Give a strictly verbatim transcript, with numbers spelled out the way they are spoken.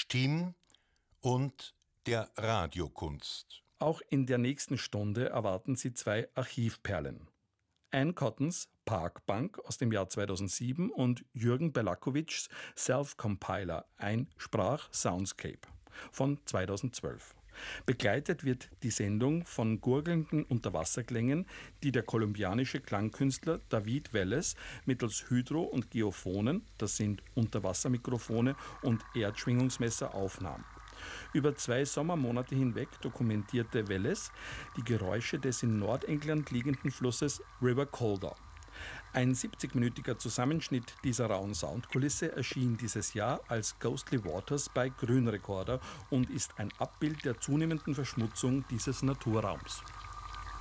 Stimm- und der Radiokunst. Auch in der nächsten Stunde erwarten Sie zwei Archivperlen. Anne Cottons Parkbank aus dem Jahr zweitausendsieben und Jürgen Belakovics Self-Compiler, ein Sprach-Soundscape von zweitausendzwölf. Begleitet wird die Sendung von gurgelnden Unterwasserklängen, die der kolumbianische Klangkünstler David Welles mittels Hydro- und Geophonen, das sind Unterwassermikrofone und Erdschwingungsmesser, aufnahm. Über zwei Sommermonate hinweg dokumentierte Welles die Geräusche des in Nordengland liegenden Flusses River Calder. Ein siebzigminütiger Zusammenschnitt dieser rauen Soundkulisse erschien dieses Jahr als Ghostly Waters bei Grünrekorder und ist ein Abbild der zunehmenden Verschmutzung dieses Naturraums.